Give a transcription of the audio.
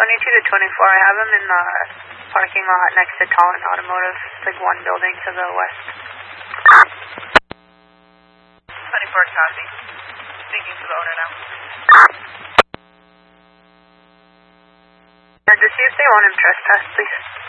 to 24. I have him in the parking lot next to Talent Automotive. It's like one building to the west. 24 copy. Speaking to the owner now. And to see if they want him trespassed, please.